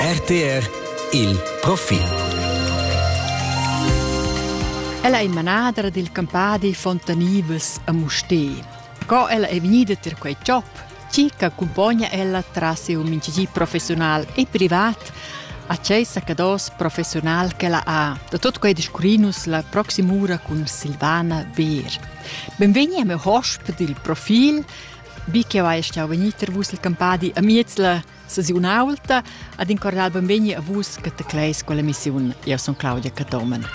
RTR il profil. Ella è manadra del Campadi Fontanives a Mustér. Co ella è venuta per quel job, ci che accompagna ella tra seu minci professional e privat a c'è saccados professional che la ha. Da tutto quei discurinus la prossima ora con Silvana Beer. Benveni a mio host del profil. Bi che vai stau veniter vus il Campadi a miezla sesiun alta ad incordal benveni a vus che te clais con la missione. Io sono Claudia Catomen.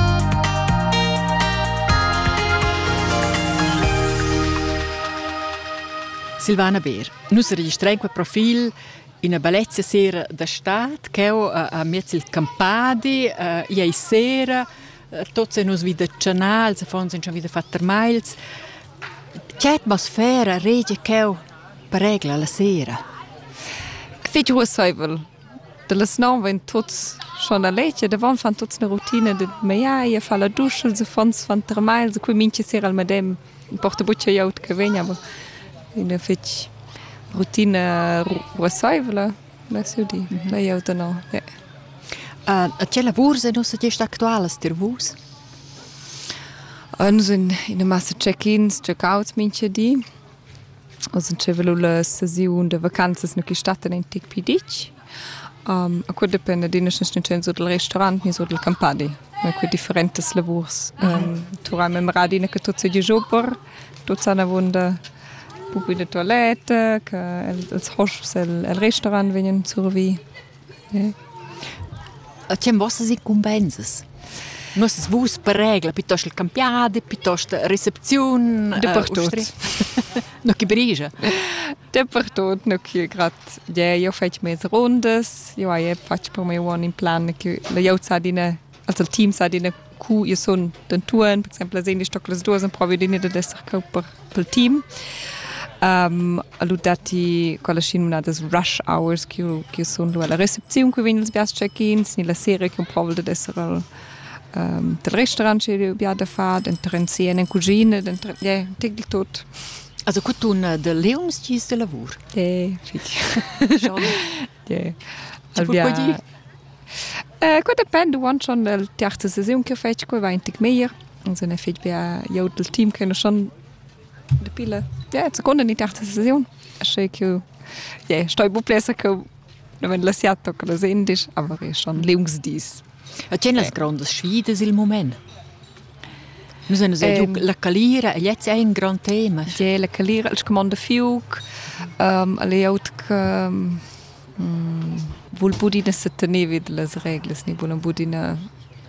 Silvana Beer, nus registriamo quel profil in una bellezza sera da stat che a miez il Campadi ieri sera tots nus vida canals, fonsen schon wieder fatter miles. Che atmosfera regia che per regla la sera. Fetch was saivel. De las 9 in tots schon a leche, davon fan tots una routine de meia, fa la dusche, se fons fan 3 miles, qui minche sera al madem, porta buccia jaut che vegna, aber in der fetch routine was saivel, la sudi, la jaut no. A che lavors e nos gest actualas ter vus? Noi sind in der Masse Check-ins, Check-outs minche di. Also c'è la sessione de vacanze no che statten in Tic Pidic. A quel dipende di nessun censo del ristorante ni so del Campadi. Ma quei differentes lavors. Tu rai mem radine che tutto di jobber, tutto ana wunde pupi de toilette, che els hosts el restaurant venen survi. A che vossas incumbenzas? Nos vus per regla, piuttosto il Campadi, piuttosto recepzione. Dappertut. No che brigia. Dappertut, no che grad. Ja, io faccio mezze rondes, io faccio per me one in plan che la io sa dine, also il team sa dine cu io son den touren, per esempio sehen die stockles dos und provi dine de desser per team. Alludati con la scena des rush hours che sono la recepzione che viene il check-ins, ni la serie che provo de desser del restaurant che abbiamo fatto, dentro insieme in cucina, dentro tegel tot. Also gut tun de Leumsgis de lavur. Sì. Schon. Ja. Qua dipende one schon del terza sessione che faccio, qua va in tic meglio. Also ne fetch bia io del team che schon de pile. Ja, seconda in terza sessione. Che che sto bu plesa che non la siato che la sendis, aber è schon Leumsdis. C'è las grandes sfides il moment. Noi siamo la calira, e jetzt è un gran tema. Ja, la calira, il comando fiuc, alle aut che vuol budina se tenevi delle regole, ni vuol budina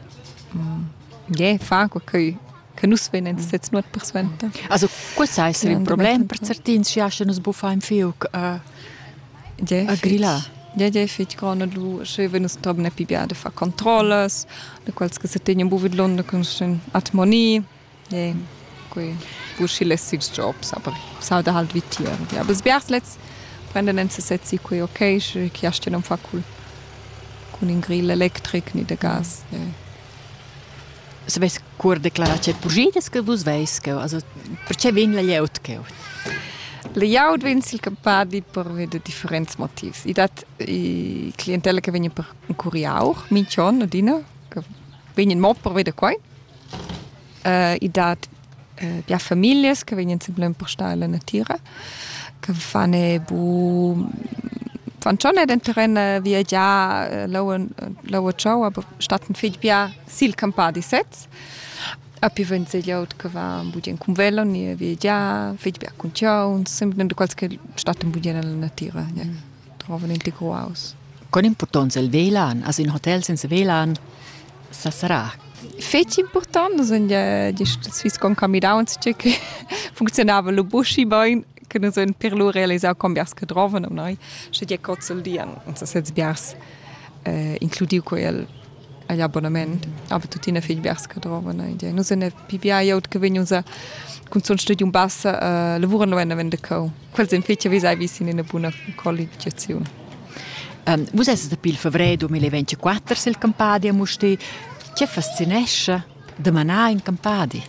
fa che nus venen jetzt nur perswente. Also, quel sai essere un problema per certi sciasce nos buffa in fiuc a grilla. Ja, fetch grana lu, che venus trob ne pibiade fa controlles, de quals che se tegnen buvid Londra con atmonie. Ja, quei buschi lässigs jobs, aber sau da halt vitier. Ja, aber sbiars let's prenden en se setzi quei okay, che chiaste non fa cool. Con in grill electric ni de gas. Ja. Se ves cur declarar c'è purgides che vus veis che, also perché ven la lieut che. Le jaud vins il Campadi per vede differents motivs. I dat i clientele che vengono per un curiaur, minchon, adina, che vengono mo per vede quai. I dat bia families che vengono semplicemente per stare la natura, che fanno schon den terreno via già laua ciao, aber statten fetch bia sil Campadi sets. A più vense gli aut che va un budgen con velo, ni via già, fetch bia con ciao, sempre da qualche stato un budgen alla natura, ja. Trovano in ticro aus. Con importanza il VLAN, also in hotel senza VLAN, sa sarà. Fetch important, sind ja die Swiss con Camidowns che funzionava lo buschi bain, che non sono per lo realizzare con bias che trovano noi, che di cozzel di an, und das jetzt bias includiu quel agli abbonament, aber tutti ne fetch bias che trovano, ja. Nu sono PBA jaut che vengono usa con son studium bassa lavorano wenn de co. Quel sind fetch wie sei wie in una buona collegiazione. Vus esses da pil fevrero 2024 sil Campadi a Mustér. Che fascinesce de manà in Campadi?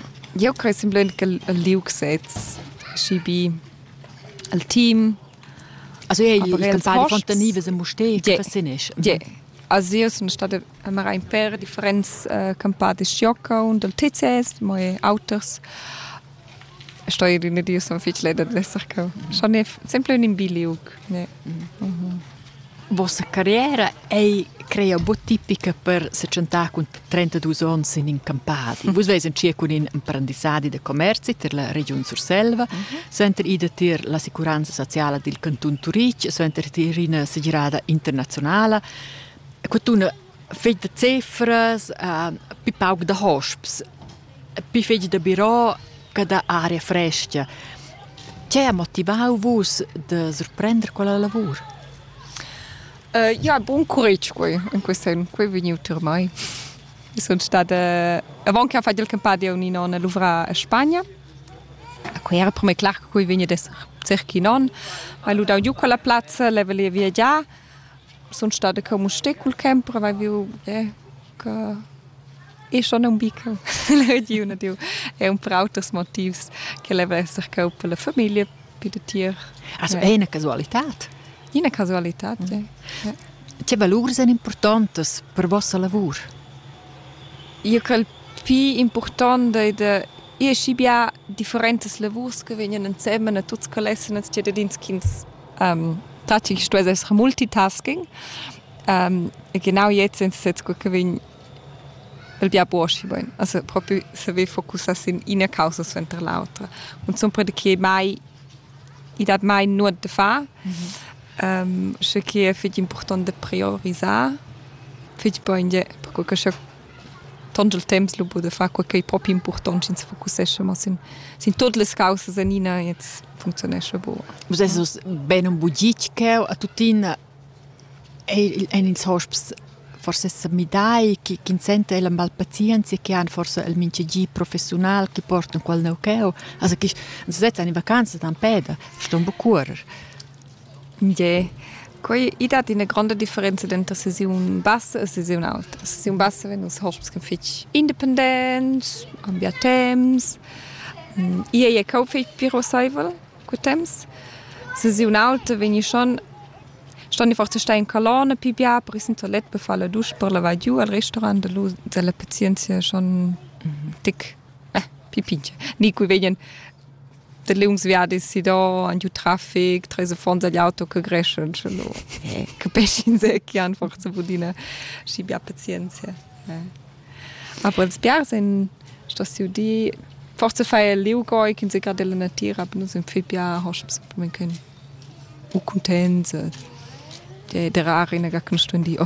Io credo semplicemente che il liug sets, il team, Also il campadi Fontaniva se Musté che fascinesce. Ja. Also io sono stata a in per differenti campadi sciocca und del TCS, moi autors. Sto in dio sono fitch da l'esserco. Schon sempre un imbiliug. Ja. Vostra carriera è crea bo tipica per se centà con 32 anni in Campadi. Vos veis con in apprendissadi de commerci per la regione Surselva, senter ida ter la sicurezza sociale del canton Turic, senter ter in segirada internazionale. Quatuna feit de cifras, pi paug de hosps, pi feit de biro che da area fresca. C'è ha motivau vos de sorprender quella lavoro? Ja, buon coraggio in questo qui venuto ormai. Sono stata avant che ha fatto il Campadi un anno a Louvre a Spagna. Qui era per me chiaro che qui venne da circa un anno. Ma lui da giù quella piazza, le volevo viaggiare. Sono stata come un col camper, avevo che è schon un bico. È un per altri motivi che le volevo essere per la famiglia, per il tier. Also è una casualità. Una casualità, sì. Che valori sono importanti per il vostro lavoro? Io credo che più importante è che io abbia differenti lavori che vengono insieme a tutti i lesson che tatsächlich sto essere multitasking. E genau jetzt sind es jetzt gut gewesen, weil wir Bursche wollen. Also proprio se wir focussarsi in una causa su entre l'altra. Und so perché mai i dat mai nur de fa. Ce qui est fait important de prioriser. Fait poi per quel che tanto il tempo lo può fare quel che è proprio importante in focussare, ma sin tutte le cause in ina jetzt funzionesce bo. Vos es ben un budget che a tutin e in hosps forse se mi dai che sente la malpazienza che han forse il mincegi professional che porta quel neucheo, also che se in vacanza dan peda, sto un po' curer. Ja, poi i dati una grande differenza tra sessione bassa e sessione alta. Sessione bassa wenn us hosps kan fitch independence, ambia temps. Io kaufich biro saivel, gut temps. Sessione alta wenn ich schon stand einfach zu stehen Kalane pibia, per in toilette befalla dusch per la vai giù al ristorante della pazienza schon dick pipinche. Ni qui vegn de Leungsviadi si da an giù traffic, trese fonza gli auto che crescono, capisci in sé che hanno forse budina scibia pazienza. Aber il spiarsen sto si di forse fai liugoi che si grade la natura, aber non si fibia hosps man können u contenza. Der rare in gar stundi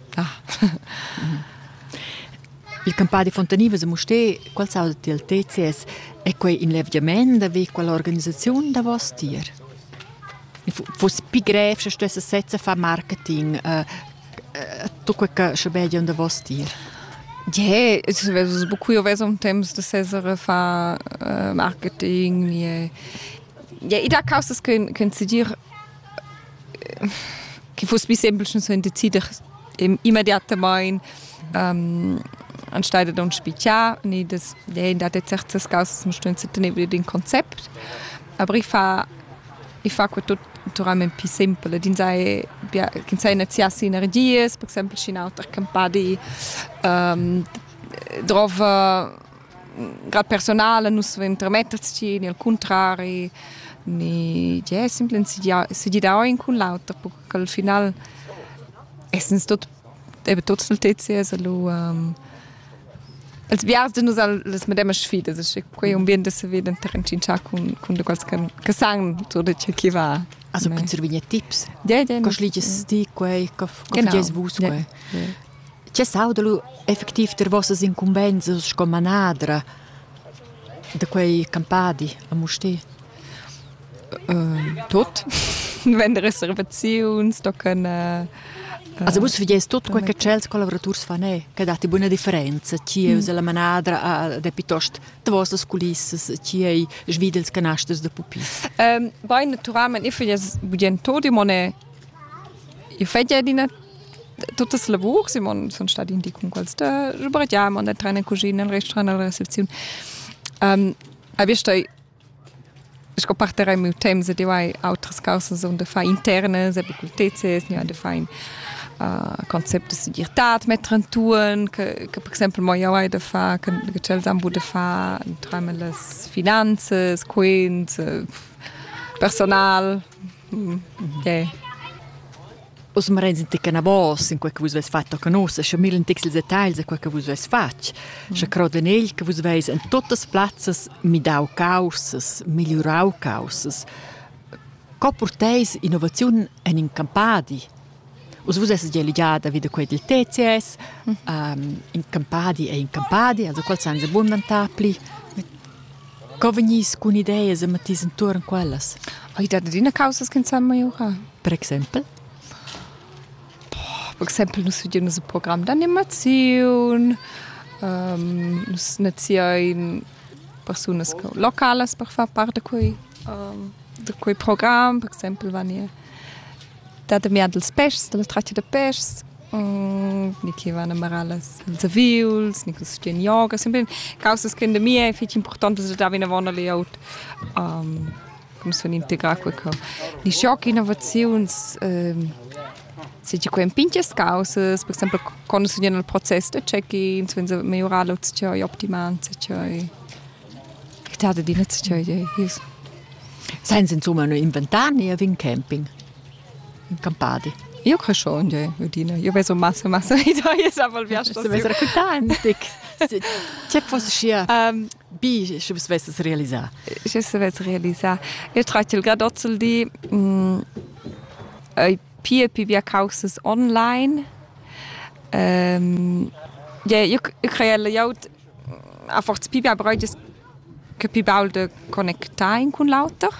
Il Campadi Fontaniva se Musté, qual sa del TCS e quei in levgiamento ve quella organizzazione da vos tier. Fos pi gref se stessa setze fa marketing tu quel che scebedia da vos tier. Ja, es ist beaucoup oves um temps de Cesare fa marketing ja ida causas können sie dir che fosse più semplice so in decidere immediatamente anstelle di spicciare ni das in da certas causas man stehen zu den Konzept aber ich fa tutto totalmente più semplice din sai che sai inizia sinergies per esempio in altre campadi trova grad personale non si intermetterci nel contrario ni ja semplicemente si da in con l'auto perché al final essens tot eben tot il TCS als viars de nos les medem sfide das ist quei bien de se veden Terenzin con de quals che sang so de che va also conservine tips ja cosliges di quei jes vus quei c'è saudelu effektiv der vossas incumbenze come manadra de quei campadi a Musté. Tot wenn der Reservations da können also vos fies tot quel che cels collaborators fa ne che dati buona differenza ci usa la manadra a de piuttosto de vostras culisses ci ei svidels canastes de pupi bei naturalmente ich fies budget tot mone io fai di tutto il lavoro sono stati in di con quels da sbradiamo da trena cucina al ristorante alla recepzione aber stai Ich partirei mit Themen, die hai outras causas onde fa internas, col TCS, ne ha de fa concept de seguridade metrantuan, que por exemplo moi eu hai de fa, que cels ambu de fa, tramelas finanças, coins, personal, Os marens in ticana vos, in quel che vos ves fatto a conosce, scha mil in tixels detalls a quel che vos ves fatg. Scha croden el che vos veis in totas plazzas midau causas, migliorau causas. Co porteis innovazione in Campadi? Us vos es geligiada vida quei del TCS, in Campadi, also qual sans abbondantabli. Co venis con ideas a matis intorno quellas? Ai da dina causas che insomma io ha. Per exempel? Per exemplo, nós fazemos um programa de animação, nós nascemos pessoas locais para fazer parte daquele programa. Por exemplo, quando da dos peixes, da trate de peixes, que vão namorar os avios, que se tem yoga, sempre causas que ainda é muito importante de dar na vona layout, como se integrar com aquilo. De choque inovações. Se ci quei pinches causas, per esempio, quando si viene il processo di check-in, wenn sie migliorare lo c'è optimante, c'è che tada di net c'è is. Senza insomma no inventani a vin camping in Campadi. Io credo schon, Udina. Io vedo massa idee, aber wir sto. Se vesser contantic. C'è fosse sia bi, se vesser realizzare. Se vesser realizzare. Io tratte il gradozzel di via causas online. Io credo io a forza pibia broides che pibal de connectar con l'autor.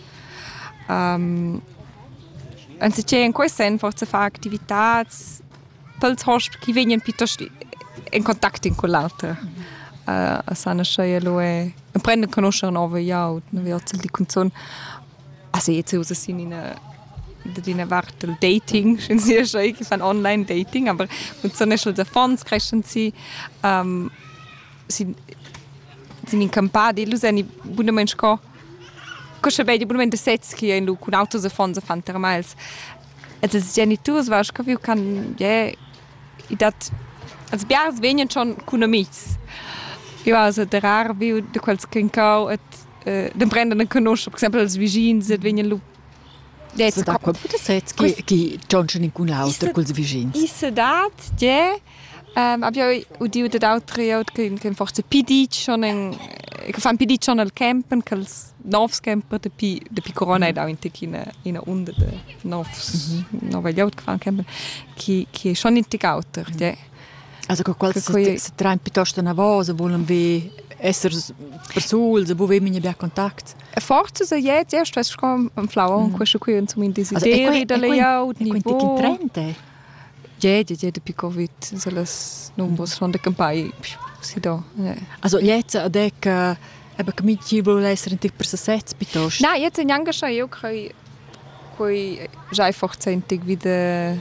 Und se c'è in questo senso forza fa attività pels hosp che vengono piuttosto in contatto con l'autor. Sana sceglie lo è prendere conoscere nuove io, nuove ozzel di canzoni. Also jetzt usa sin in Wartel Dating, schon sehr schön, ich fand Online Dating, aber und so nicht schon der Fonds kreschen sie sind in Campadi, lu sind buone Mensch ko bei die buone de Sets hier in lu con Autos de Fonds fan termals. Et es genitors was ko wie kann i dat als biars venien schon kunamis. Ja, also der rar wie de quals kinkau den brennenden conosce, per esempio als vicins venien lu so da qua puta sets che Johnson in con l'auto col vicins. Is dat, abbiamo udito d'autri che forse PD schon che fan PD schon al campen cals novs camper de corona da in in under de novs nove gli out fan camper che schon in tigauter, Also qual se train piuttosto na voce volen vi esser persone, wo wir mit ihr Kontakt. Forza se jetzt erst was kom am Flower questo qui un zum desideri da layout niveau. Trente. De Covid so las numbers von der Campagne si do. Also jetzt adec aber committee vuol essere in per sets piuttosto. Na, jetzt in Jangascha io coi già forza in tig wieder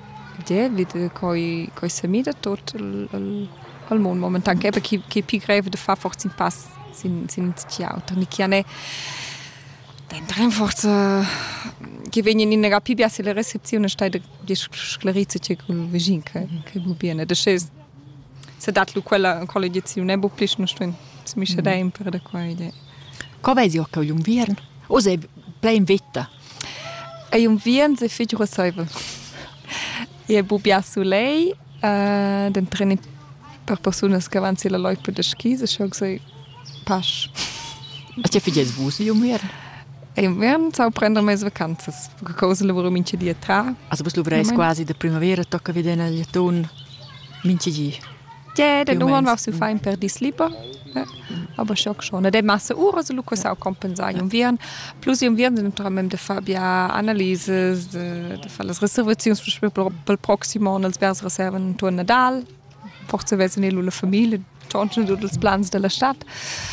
coi semida tot al mondo momentan che pi greve de fa forza in pass sin ci auto ni chiane dentro forza che vengono in rapibia se la recepzione sta di sclerizze che col vicino che bu bene de scese se dat lu quella collegiazione bu plis no sto se mi scheda per da qua idea co vesi o che un viern o se plain vetta e un viern se figura salva e bu bia su lei den treni per personas che avanti la loipa de skis so sei pas a che fides vusi un viern e un viern sau prendere mes vacanzas che cosa lavoro mince di tra also bus lovres quasi de primavera tocca vedere il ton mince di den Nummern war so fein per dis lieber aber schon de masse ure so Lucas auch compensare un viern plus un viern sind tram de Fabia analyses de falles reservations per proximo als vers reserven to Nadal forse vesen la famiglia changen dudels plans della stadt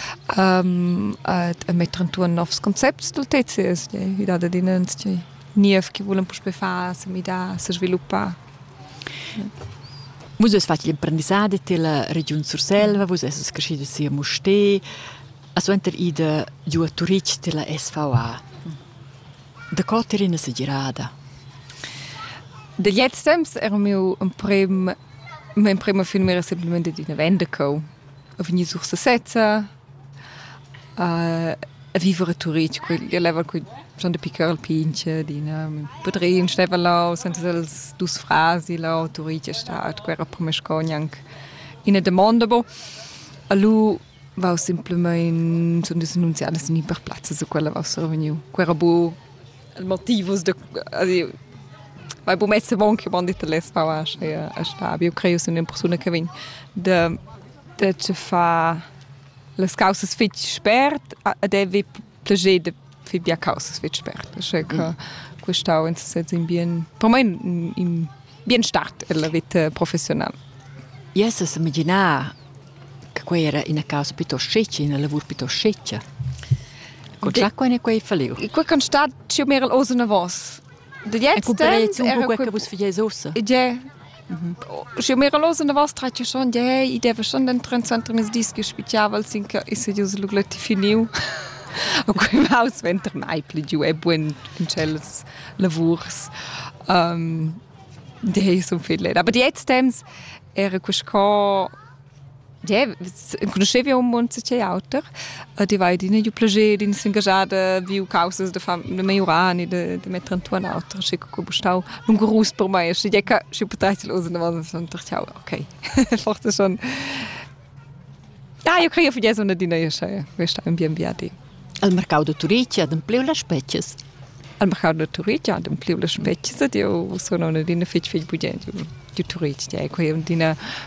mettere tu novs concepts del TCS da de dinens nief che volen pus befa se mi da se sviluppa. Vos es fatto l'apprendissage della regione Surselva, vos es cresciuto sia Moste, A suenter ida giù a Turic della SVA. Da coterina si girada. Da jetzt temps era mein prima film era semplicemente di una vendeco. A venire sur se setza, a vivere a Turic, io level qui schon de piccolo pinche, di una padrin steva là, senza els dus frasi là, Turic è stato, quella prima scogne anche in demanda bo. A lui va semplicemente sono denunciate in iperplatza su quella va sorveniu. Quella bu il motivo de vai bu messe bon che bandi te les va a stab. Io credo sono una persona che vin de che fa le causas fit spert a deve plager de fi bia causas fit spert. Cioè che questo in se in bien per me in bien start la vita professionale. Yes, si immagina che quei era in una causa piuttosto sceccia, in un lavoro piuttosto sceccia. Con già quei falleu. Quei kan stat ci mer al osena vos. De jetzt era quei che vos fies ossa. Ja. Ci mer al osena vos tratja schon, ja, I deve schon den 30 mis dischi speciaval sinca is se jus luglati finiu. O quei haus venter mai pligiu e buen in celles lavurs. De so viel. Aber die jetzt temps era questo ja, conoscevi un monte autor, di vai di ne plager di si engagada viu causas de maiorani de mettere in autor, che co bustau un grus per mai, che ja che potete los na was und ciao, okay. Forse schon. Ja, io credo che sia una di noi che questa in BMWD. Al mercato de Turic ad ampliu las species. Al mercato de Turic ad ampliu las species, io sono una di ne fitch budget. Di Turic, ja, quei una